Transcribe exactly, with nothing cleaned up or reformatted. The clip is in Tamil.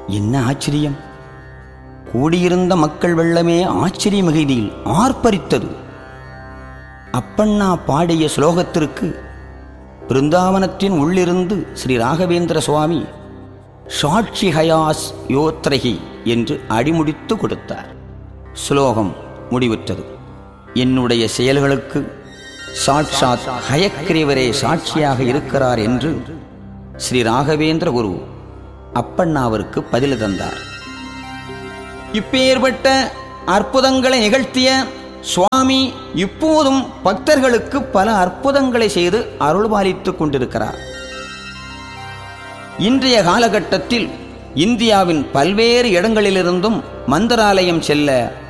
என்ன ஆச்சரியம்! கூடியிருந்த மக்கள் வெள்ளமே ஆச்சரிய மிகுதியில் ஆர்ப்பரித்தது. அப்பண்ணா பாடிய ஸ்லோகத்திற்கு பிருந்தாவனத்தின் உள்ளிருந்து ஸ்ரீ ராகவேந்திர சுவாமி சாட்சி ஹயாஸ் யோத்ரஹி என்று அடிமுடித்து கொடுத்தார். ஸ்லோகம் முடிவுற்றது. என்னுடைய செயல்களுக்கு சாட்சாத் ஹயக்கிரீவரே சாட்சியாக இருக்கிறார் என்று ஸ்ரீ ராகவேந்திர குரு அப்பண்ணாவிற்கு பதில் தந்தார். இப்பேற்பட்ட அற்புதங்களை நிகழ்த்திய சுவாமி இப்போதும் பக்தர்களுக்கு பல அற்புதங்களை செய்து அருள்பாலித்துக் கொண்டிருக்கிறார். இன்றைய காலகட்டத்தில் இந்தியாவின் பல்வேறு இடங்களிலிருந்தும் மந்திராலயம் செல்ல